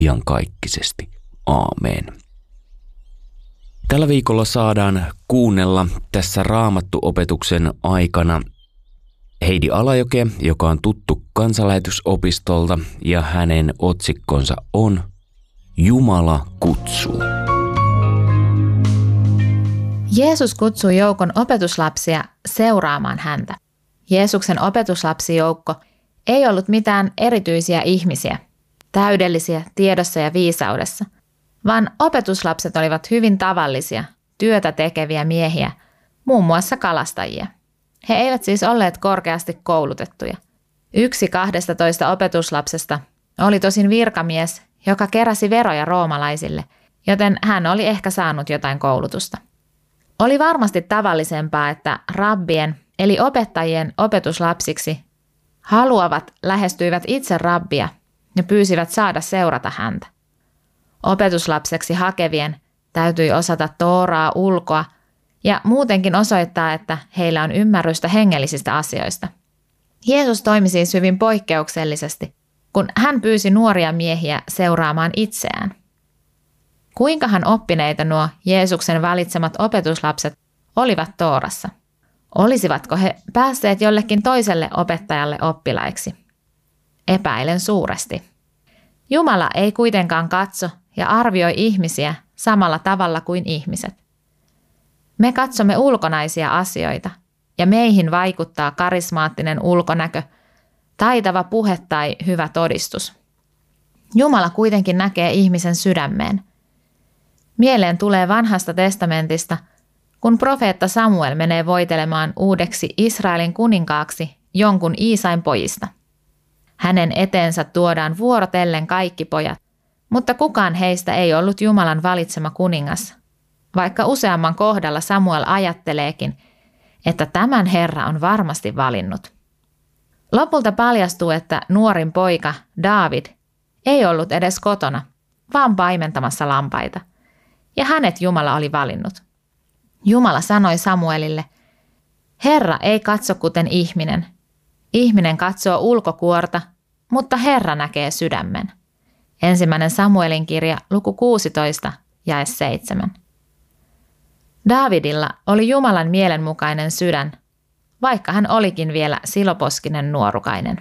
iankaikkisesti. Aamen. Tällä viikolla saadaan kuunnella tässä Raamattuopetuksen aikana Heidi Alajokea, joka on tuttu Kansanlähetysopistolta, ja hänen otsikkonsa on Jumala kutsuu. Jeesus kutsui joukon opetuslapsia seuraamaan häntä. Jeesuksen opetuslapsijoukko ei ollut mitään erityisiä ihmisiä, täydellisiä tiedossa ja viisaudessa, vaan opetuslapset olivat hyvin tavallisia, työtä tekeviä miehiä, muun muassa kalastajia. He eivät siis olleet korkeasti koulutettuja. 1 12 opetuslapsesta oli tosin virkamies, joka keräsi veroja roomalaisille, joten hän oli ehkä saanut jotain koulutusta. Oli varmasti tavallisempaa, että rabbien eli opettajien opetuslapsiksi haluavat lähestyivät itse rabbia ja pyysivät saada seurata häntä. Opetuslapseksi hakevien täytyi osata Tooraa ulkoa ja muutenkin osoittaa, että heillä on ymmärrystä hengellisistä asioista. Jeesus toimi siis hyvin poikkeuksellisesti, kun hän pyysi nuoria miehiä seuraamaan itseään. Kuinkahan oppineita nuo Jeesuksen valitsemat opetuslapset olivat Toorassa? Olisivatko he päässeet jollekin toiselle opettajalle oppilaiksi? Epäilen suuresti. Jumala ei kuitenkaan katso ja arvioi ihmisiä samalla tavalla kuin ihmiset. Me katsomme ulkonaisia asioita ja meihin vaikuttaa karismaattinen ulkonäkö, taitava puhe tai hyvä todistus. Jumala kuitenkin näkee ihmisen sydämeen. Mieleen tulee Vanhasta testamentista, kun profeetta Samuel menee voitelemaan uudeksi Israelin kuninkaaksi jonkun Iisain pojista. Hänen eteensä tuodaan vuorotellen kaikki pojat, mutta kukaan heistä ei ollut Jumalan valitsema kuningas, vaikka useamman kohdalla Samuel ajatteleekin, että tämän Herra on varmasti valinnut. Lopulta paljastuu, että nuorin poika Daavid ei ollut edes kotona, vaan paimentamassa lampaita, ja hänet Jumala oli valinnut. Jumala sanoi Samuelille, Herra ei katso kuten ihminen. Ihminen katsoo ulkokuorta, mutta Herra näkee sydämen. 1. Samuelin kirja, luku 16, jae 7. Daavidilla oli Jumalan mielenmukainen sydän, vaikka hän olikin vielä siloposkinen nuorukainen.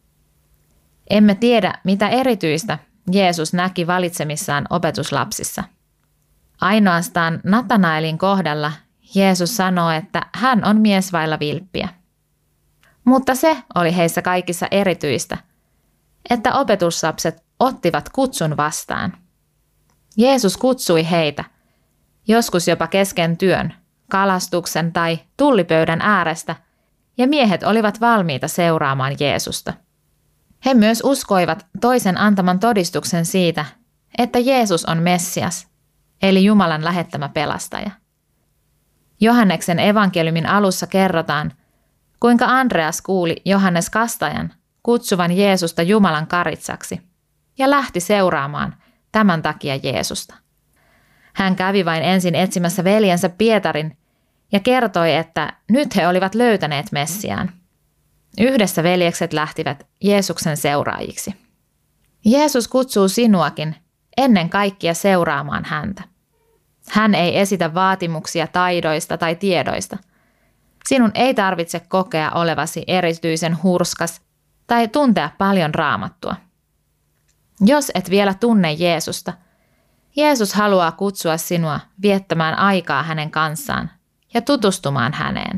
Emme tiedä, mitä erityistä Jeesus näki valitsemissaan opetuslapsissa. Ainoastaan Natanaelin kohdalla Jeesus sanoo, että hän on mies vailla vilppiä. Mutta se oli heissä kaikissa erityistä, että opetuslapset ottivat kutsun vastaan. Jeesus kutsui heitä, joskus jopa kesken työn, kalastuksen tai tullipöydän äärestä, ja miehet olivat valmiita seuraamaan Jeesusta. He myös uskoivat toisen antaman todistuksen siitä, että Jeesus on Messias, eli Jumalan lähettämä pelastaja. Johanneksen evankeliumin alussa kerrotaan, kuinka Andreas kuuli Johannes Kastajan kutsuvan Jeesusta Jumalan karitsaksi ja lähti seuraamaan tämän takia Jeesusta. Hän kävi vain ensin etsimässä veljensä Pietarin ja kertoi, että nyt he olivat löytäneet Messiaan. Yhdessä veljekset lähtivät Jeesuksen seuraajiksi. Jeesus kutsuu sinuakin ennen kaikkea seuraamaan häntä. Hän ei esitä vaatimuksia taidoista tai tiedoista. Sinun ei tarvitse kokea olevasi erityisen hurskas tai tuntea paljon Raamattua. Jos et vielä tunne Jeesusta, Jeesus haluaa kutsua sinua viettämään aikaa hänen kanssaan ja tutustumaan häneen.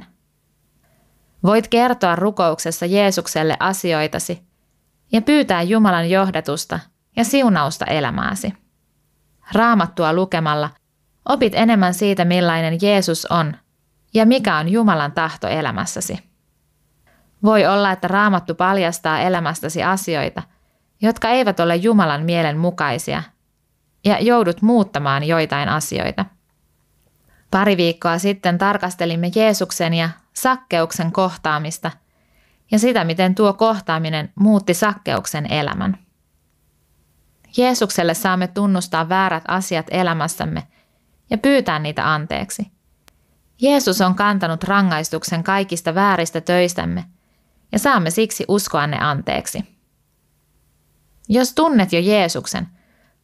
Voit kertoa rukouksessa Jeesukselle asioitasi ja pyytää Jumalan johdatusta ja siunausta elämääsi. Raamattua lukemalla opit enemmän siitä, millainen Jeesus on ja mikä on Jumalan tahto elämässäsi. Voi olla, että Raamattu paljastaa elämästäsi asioita, jotka eivät ole Jumalan mielen mukaisia, ja joudut muuttamaan joitain asioita. Pari viikkoa sitten tarkastelimme Jeesuksen ja Sakkeuksen kohtaamista ja sitä, miten tuo kohtaaminen muutti Sakkeuksen elämän. Jeesukselle saamme tunnustaa väärät asiat elämässämme ja pyytää niitä anteeksi. Jeesus on kantanut rangaistuksen kaikista vääristä töistämme ja saamme siksi uskoa ne anteeksi. Jos tunnet jo Jeesuksen,